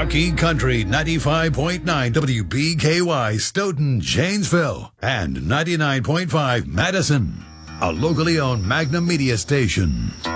Rocky Country 95.9 WBKY Stoughton, Janesville, and 99.5 Madison, a locally owned Magnum Media station.